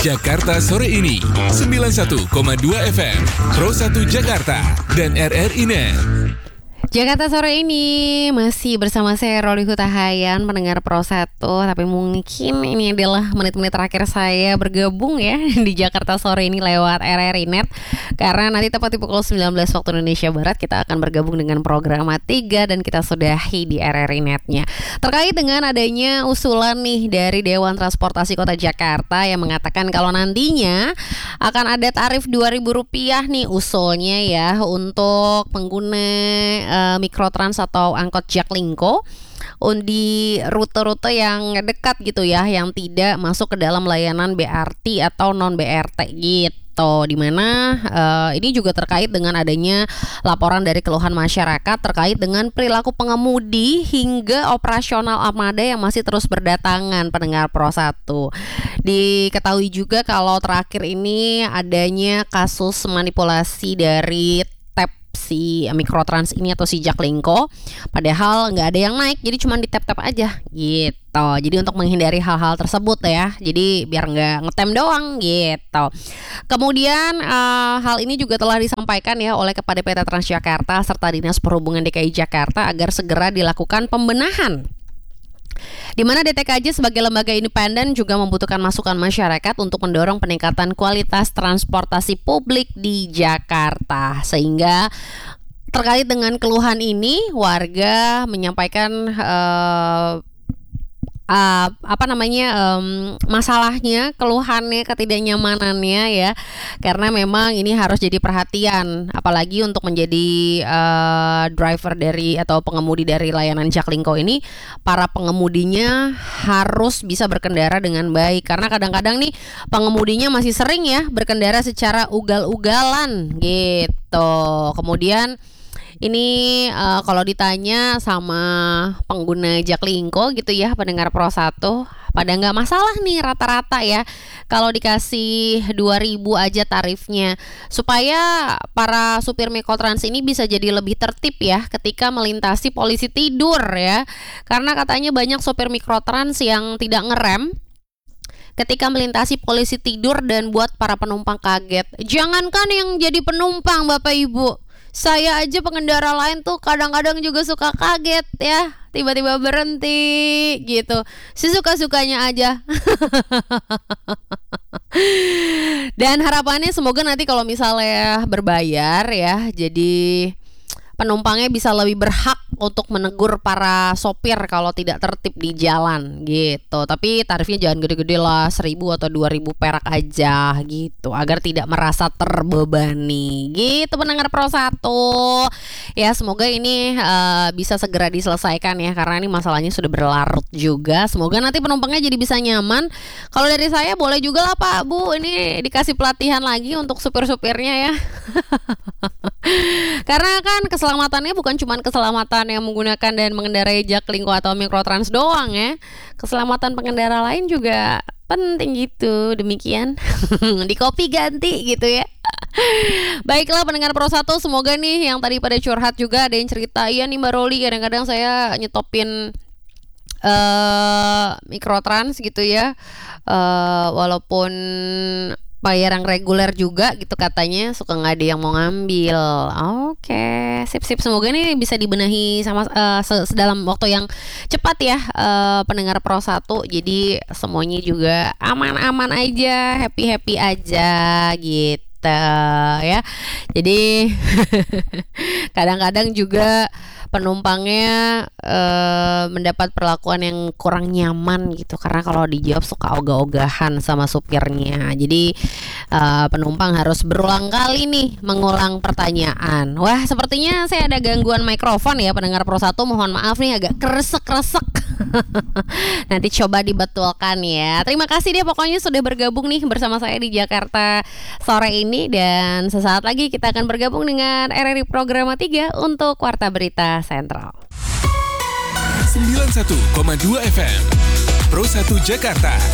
Jakarta sore ini 91,2 FM Pro 1 Jakarta dan RRI Net. Jakarta sore ini masih bersama saya Roli Hutahayan, pendengar Pro 1. Tapi mungkin ini adalah menit-menit terakhir saya bergabung ya di Jakarta sore ini lewat RRI Net. Karena nanti tepat di pukul 19 waktu Indonesia Barat kita akan bergabung dengan program 3 dan kita sudahi di RRI Net-nya. Terkait dengan adanya usulan nih dari Dewan Transportasi Kota Jakarta yang mengatakan kalau nantinya akan ada tarif Rp2.000 nih usulnya ya untuk pengguna Mikrotrans atau angkot Jaklingko di rute-rute yang dekat gitu ya, yang tidak masuk ke dalam layanan BRT atau non BRT gitu. Dimana ini juga terkait dengan adanya laporan dari keluhan masyarakat terkait dengan perilaku pengemudi hingga operasional armada yang masih terus berdatangan, pendengar Pro 1. Diketahui juga kalau terakhir ini adanya kasus manipulasi dari si Mikrotrans ini atau si Jaklingko, padahal nggak ada yang naik, jadi cuma di tap-tap aja gitu. Jadi untuk menghindari hal-hal tersebut ya, jadi biar nggak ngetem doang gitu. Kemudian hal ini juga telah disampaikan ya oleh kepada PT Transjakarta serta Dinas Perhubungan DKI Jakarta agar segera dilakukan pembenahan, di mana DTKJ sebagai lembaga independen juga membutuhkan masukan masyarakat untuk mendorong peningkatan kualitas transportasi publik di Jakarta. Sehingga terkait dengan keluhan ini, warga menyampaikan masalahnya, keluhannya, ketidaknyamanannya ya, karena memang ini harus jadi perhatian, apalagi untuk menjadi driver dari atau pengemudi dari layanan Jaklingko ini, para pengemudinya harus bisa berkendara dengan baik, karena kadang-kadang nih pengemudinya masih sering ya berkendara secara ugal-ugalan gitu. Kemudian ini kalau ditanya sama pengguna Jaklingko gitu ya, pendengar Pro 1, pada nggak masalah nih rata-rata ya kalau dikasih 2.000 aja tarifnya, supaya para supir Mikrotrans ini bisa jadi lebih tertib ya ketika melintasi polisi tidur ya, karena katanya banyak supir Mikrotrans yang tidak ngerem ketika melintasi polisi tidur dan buat para penumpang kaget. Jangankan yang jadi penumpang Bapak Ibu, saya aja pengendara lain tuh kadang-kadang juga suka kaget ya, tiba-tiba berhenti gitu, sesuka-sukanya aja. Dan harapannya semoga nanti kalau misalnya berbayar ya, jadi penumpangnya bisa lebih berhak untuk menegur para sopir kalau tidak tertib di jalan gitu. Tapi tarifnya jangan gede-gede lah, 1.000 atau 2.000 perak aja gitu, agar tidak merasa terbebani gitu, pendengar Pro 1. Ya semoga ini bisa segera diselesaikan ya, karena ini masalahnya sudah berlarut juga. Semoga nanti penumpangnya jadi bisa nyaman. Kalau dari saya boleh juga lah Pak Bu, ini dikasih pelatihan lagi untuk supir-supirnya ya. Karena kan keselamatannya bukan cuma keselamatan yang menggunakan dan mengendarai Jaklingko atau Mikrotrans doang ya, keselamatan pengendara lain juga penting gitu. Demikian di kopi ganti gitu ya. Baiklah pendengar Pro 1, semoga nih yang tadi pada curhat juga ada yang cerita, iya nih Mbak Roli, kadang-kadang saya nyetopin Mikrotrans gitu ya, walaupun bayar yang reguler juga gitu, katanya suka nggak ada yang mau ngambil. Oke, sip. Semoga ini bisa dibenahi sama dalam waktu yang cepat ya, pendengar Pro 1. Jadi semuanya juga aman-aman aja, happy aja gitu ya. Jadi kadang-kadang juga penumpangnya mendapat perlakuan yang kurang nyaman gitu, karena kalau dijawab suka ogah-ogahan sama supirnya. Jadi penumpang harus berulang kali nih mengulang pertanyaan. Wah, sepertinya saya ada gangguan mikrofon ya, pendengar Pro 1, mohon maaf nih agak kresek-kresek. Nanti coba dibetulkan ya. Terima kasih deh pokoknya sudah bergabung nih bersama saya di Jakarta sore ini, dan sesaat lagi kita akan bergabung dengan RRI Program 3 untuk Warta Berita Sentral. 91,2 FM Pro 1 Jakarta